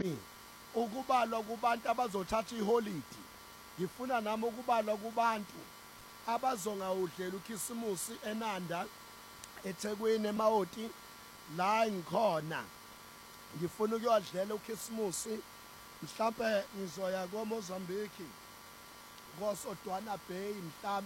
nami ukubalwa kubantu abazothatha iholidi. Ngifuna nami ukubalwa kubantu abazongawudlela ukhisimusi eNanda, eThekwini, eMawoti la ngikhona. Ngifuna ukuyodlela ukhisimusi, mhlambe ngizoya koMozambique, koSodwana Bay,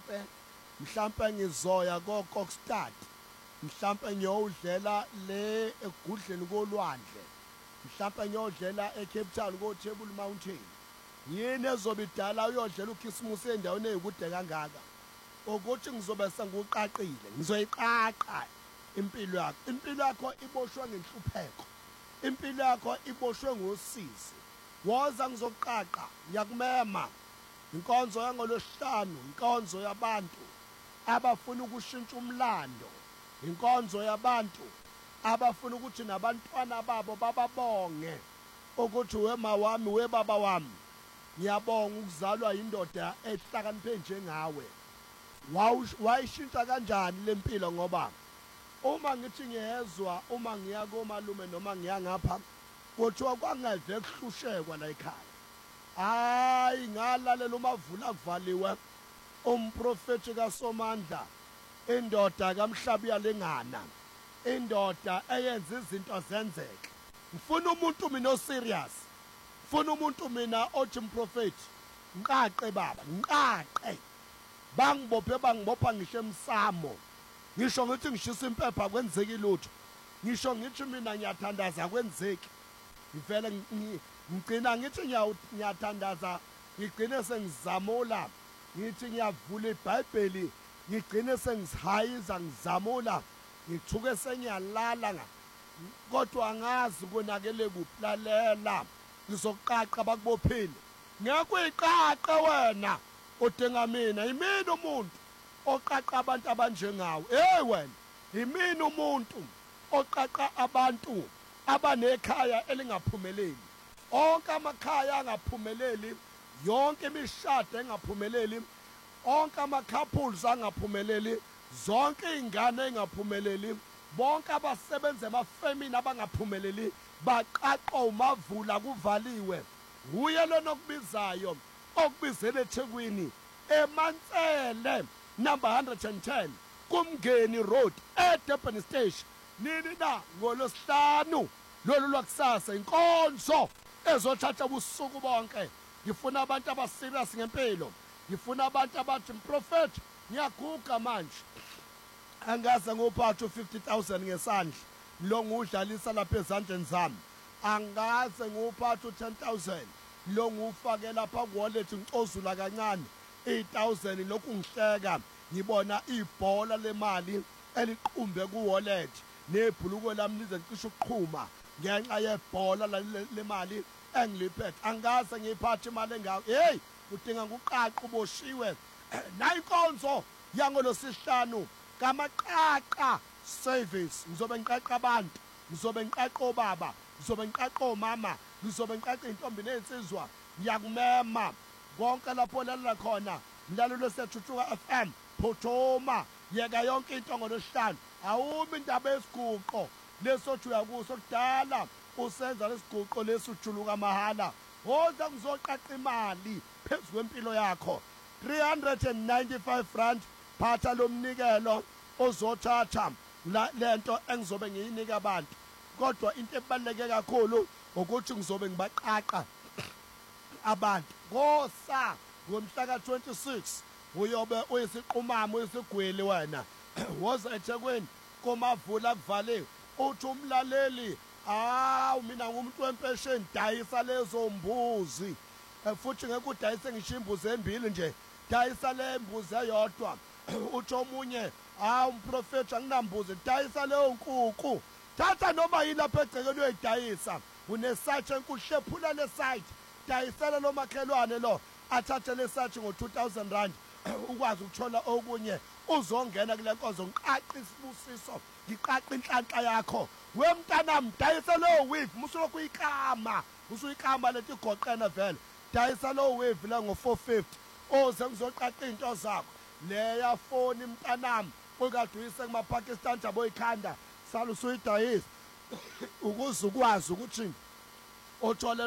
mhlambe ngizoya koKokstad, mhlambe ngiyowudlela le egudleni kolwandle, mhlambe ngiyodlela eCape Town koTable Mountain. Yini ezobe idala uyodlela ukhisimusi endaweni eyikude kangaka? Ukuthi ngizobe sengiqaqile, ngizoyiqaqa impilo yakho. Impilo yakho iboshwe ngenhlupheko, impilo yakho iboshwe ngosizi. Woza ngizoqaqa, ngiyakumema. Inkonzo yangolosihlanu, inkonzo yabantu abafuna ukushintsha umlando, inkonzo yabantu abafuna ukuthi nabantwana babo bababonge ukuthi wema wami, webaba wami, ngiyabonga ukuzalwa indoda ehlakaniphe njengawe. Wayishintsha kanjani lempilo? Ngoba uma ngithi ngiyezwa, uma ngiya komalume noma ngiya ngapha, kuthiwa kwangeve kuhlushekwa la ekhaya. Hayi, ngalalela uMavula kuvaliwe, umprofethi kaSomandla, indoda kaMhlabi yalengana, indoda eyenza izinto zenzeke. Ngifuna umuntu mina oserious, ngifuna umuntu mina othi mprofethi, ngiqaqe baba, ngiqaqe. Bangibopha ngisho emsamo, ngisho ngithi ngishisa impepha kwenzeki lutho, ngisho ngithi mina ngiyathandaza kwenzeki. Ngivele ngigcina ngithi ngiyathandaza, ngigcine sengizamula, ngithi ngiyavula iBhayibheli, ngigcine sengizihayiza, ngizamula, ngithuke sengiyalala. Kodwa angazi konakele kuphi. Lalela, ngizoqaqa bakubophile. Ngeke uyiqaqe wena odinga mina. Yimini umuntu oqaqa abantu abanjengawe. Wena yimini umuntu oqaqa abantu abanekhaya elingaphumeleli. Onke amakhaya angaphumeleli, yonke imishado engaphumeleli, onke ama-couples angaphumeleli, zonke iy'ngane engaphumeleli, bonke abasebenzi emafemini abangaphumeleli baqaqwa uMavula kuvaliwe. Uye lona okubizayo, okubizele eThekwini, eMantsele number 110 kuMngeni Road eDurban Station. Nini na ngolosihlanu lolu lwakusasa, inkonzo ezothatha ubusuku bonke. Ngifuna abantu abaserious ngempilo, ngifuna abantu abathi mprofethi ngiyaguga manje, angaze ngophatha u50,000 ngesandla lo ngudlalisa lapha ezandleni zami, angaze ngophatha u10,000 lo ngufake lapha ku-wallet ngicozula kancane 8,000 lokhu ngihleka ngibona ibhola lemali eliqumbe ku-wallet nebhuluko lami lize licishe ukuqhuma ngenxa yebhola lemali engiliphethe. Angaze ngiyiphathe imali engako. Hey, udinga nguqaqa uboshiwe. Nayinkonzo yangolosihlanu kamaqaqa service. Ngizobe ngiqaqa abantu, ngizobe ngiqaqa obaba, ngizobe ngiqaqa omama, ngizobe ngiqaqa intombi nensizwa. Ngiyakumema konke lapho lalela khona, mlalelo seThuthuka FM, phothoma, yeka yonke into ngolosihlanu. Awumi indaba yesiguqo lesothi uyakuso kudala usenza lesiguqo lesujuluka mahala. Woza ngizoqaqa imali phezu kwempilo yakho. 395 rand phatha lo mnikelo ozothatha lento engizobe ngiyinika abantu. Kodwa into ebaluleke kakhulu ukuthi ngizobe ngibaqaqa abantu. Ngosa ngomhla ka26 uyobe uyisiqumama, uyisigwili wena. Woza eThekwini koMavula kuvaliwe, uthi umlaleli, mina ngumuntu wempesheni, dayisa lezo mbuzi. Futhi ngeke udayise ngisho imbuzi embili nje, dayisa le mbuzi eyodwa. Uthi omunye, umprofethi anginambuzi, dayisa leyo nkukhu. Thatha noma yilapha egcekeni uyidayisa, unesathi enkulu, hlephula le site, dayisela lo makhelwane lo, athathe le sathi ngo2,000 rand, ukwazi ukuthola okunye uzongena kule nkonzo. Ngiqaqa isibusiso, ngiqaqa inhlanhla yakho. Wemntanami, dayisa lo wave, musulokhu uyikama, usuyikama leti goqena vele. Dayisa lo wave la ngo450. Oze ngizoqaqa into zakho. Leya phone mntanami, ukade uyise kumaPakistan jabo ikhanda, sala usuyidayisa ukuze ukwazi ukuthi uthole